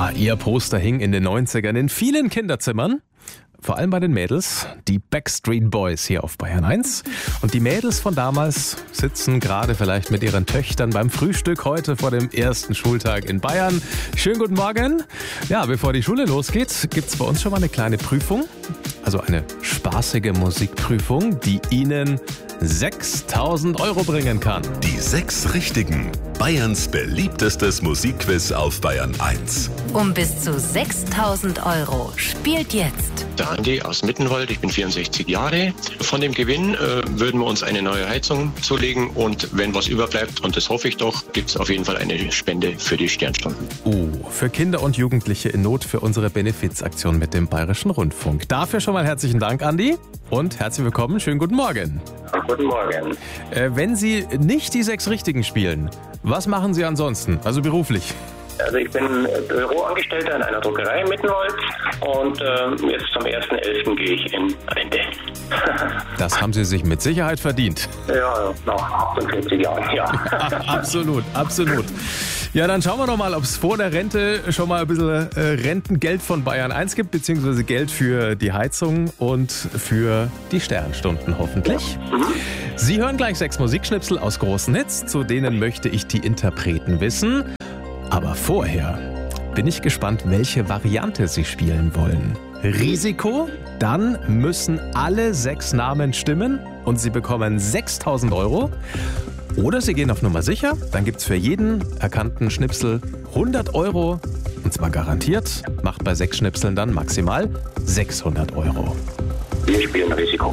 Ja, ihr Poster hing in den 90ern in vielen Kinderzimmern. Vor allem bei den Mädels, die Backstreet Boys hier auf Bayern 1. Und die Mädels von damals sitzen gerade vielleicht mit ihren Töchtern beim Frühstück heute vor dem ersten Schultag in Bayern. Schönen guten Morgen. Ja, bevor die Schule losgeht, gibt's bei uns schon mal eine kleine Prüfung. Also eine spaßige Musikprüfung, die Ihnen 6.000 € bringen kann. Die 6 Richtigen. Bayerns beliebtestes Musikquiz auf Bayern 1. Um bis zu 6.000 € spielt jetzt Der Andi aus Mittenwald, ich bin 64 Jahre. Von dem Gewinn würden wir uns eine neue Heizung zulegen und wenn was überbleibt, und das hoffe ich doch, gibt es auf jeden Fall eine Spende für die Sternstunden. Für Kinder und Jugendliche in Not für unsere Benefizaktion mit dem Bayerischen Rundfunk. Dafür schon mal herzlichen Dank, Andi, und herzlich willkommen. Schönen guten Morgen. Guten Morgen. Wenn Sie nicht die 6 Richtigen spielen, was machen Sie ansonsten, also beruflich? Also ich bin Büroangestellter in einer Druckerei in Mittenwald und jetzt zum 1.11. gehe ich in Rente. Das haben Sie sich mit Sicherheit verdient. Ja, nach 48 Jahren, ja. Absolut, absolut. Ja, dann schauen wir doch mal, ob es vor der Rente schon mal ein bisschen Rentengeld von Bayern 1 gibt, beziehungsweise Geld für die Heizung und für die Sternstunden hoffentlich. Sie hören gleich 6 Musikschnipsel aus großen Hits, zu denen möchte ich die Interpreten wissen. Aber vorher bin ich gespannt, welche Variante Sie spielen wollen. Risiko, dann müssen alle 6 Namen stimmen und Sie bekommen 6.000 €. Oder Sie gehen auf Nummer sicher, dann gibt es für jeden erkannten Schnipsel 100 €. Und zwar garantiert, macht bei 6 Schnipseln dann maximal 600 €. Wir spielen Risiko.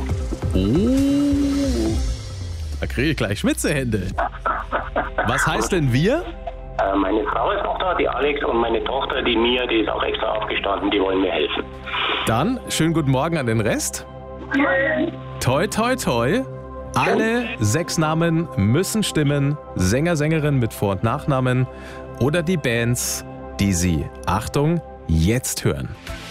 Da kriege ich gleich Schwitzehände. Was heißt denn wir? Meine Frau ist noch da, die Alex, und meine Tochter, die Mia, die ist auch extra aufgestanden, die wollen mir helfen. Dann schönen guten Morgen an den Rest. Toi, toi, toi. Alle 6 Namen müssen stimmen. Sänger, Sängerin mit Vor- und Nachnamen oder die Bands, die Sie, Achtung, jetzt hören.